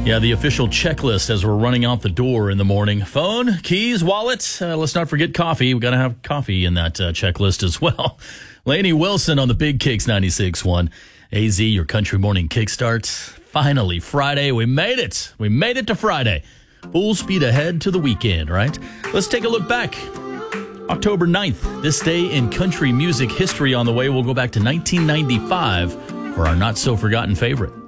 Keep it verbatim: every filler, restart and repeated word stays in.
Yeah, the official checklist as we're running out the door in the morning. Phone, keys, wallet. Uh, let's not forget coffee. We got to have coffee in that uh, checklist as well. Lainey Wilson on the Big Kicks ninety-six point one. A Z, your country morning kickstart. Finally, Friday. We made it. We made it to Friday. Full speed ahead to the weekend, right? Let's take a look back. October ninth, this day in country music history on the way. We'll go back to nineteen ninety-five for our not-so-forgotten favorite.